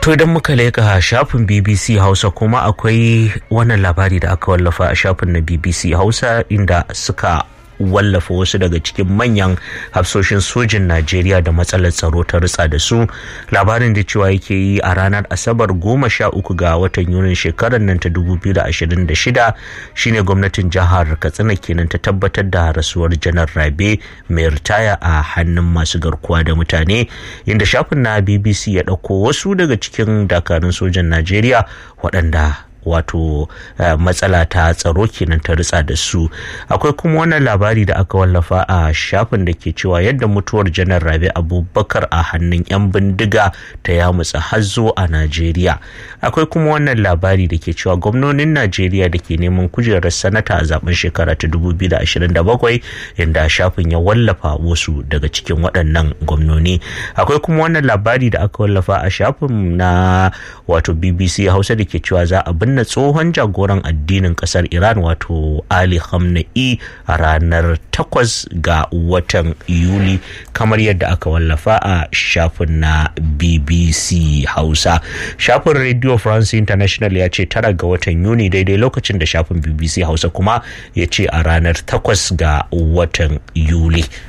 To idan muka leƙa shafin BBC Hausa kuma akwai wannan labari da aka wallafa a shafin na BBC Hausa inda suka wallafa wasu daga cikin manyan hafsoshin sojin Najeriya da matsalar tsaro ta ritsa da su. Labarin da cewa yake yi a ranar Asabar 13 ga watan Yunin shekarar nan ta 2026 shine gwamnatin jihar Katsina kenan ta tabbatar da rasuwar Janar Rabe mai ritaya a hannun masu garkuwa da mutane, inda shafin na BBC ya ɗauko wasu daga cikin dakarun sojan Najeriya waɗanda wato matsala ta tsaro kenan ta ritsa da su. Akwai kuma wannan labari da aka wallafa a shafin da ke cewa yadda mutuwar Janar Rabi Abubakar a hannun 'yan bindiga ta yamutsa hazo a Najeriya. Akwai kuma wannan labari da ke cewa gwamnonin Najeriya da ke neman kujerar sanata a zaben shekara ta 2027, inda shafin ya wallafa wasu daga cikin waɗannan gwamnoni. Akwai kuma wannan labari da aka wallafa a shafin na wato BBC Hausa da ke cewa za a binne tsohon jagoran addinin kasar Iran wato Ali Khamenei a ranar 8 ga watan Yuli, kamar yadda aka wallafa a shafin na BBC Hausa. Shafin Radio France International ya ce 9 ga watan Yuni daidai lokacin da shafin BBC Hausa kuma ya ce a ranar 8 ga watan Yuli.